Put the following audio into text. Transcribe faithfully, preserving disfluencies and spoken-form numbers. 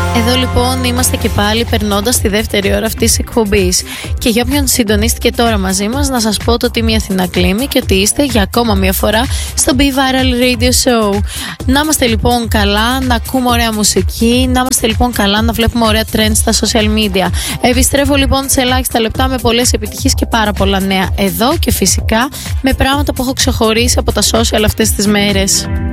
Εδώ λοιπόν είμαστε και πάλι περνώντας τη δεύτερη ώρα αυτής της εκπομπής. Και για όποιον συντονίστηκε τώρα μαζί μας, να σας πω το Team Αθηνά Κλίμη και ότι είστε για ακόμα μια φορά στο Be Viral Radio Show. Να είμαστε λοιπόν καλά, να ακούμε ωραία μουσική, να είμαστε λοιπόν καλά, να βλέπουμε ωραία trends στα social media. Επιστρέφω λοιπόν σε ελάχιστα λεπτά με πολλές επιτυχίες και πάρα πολλά νέα εδώ και φυσικά με πράγματα που έχω ξεχωρίσει από τα social αυτές τις μέρες.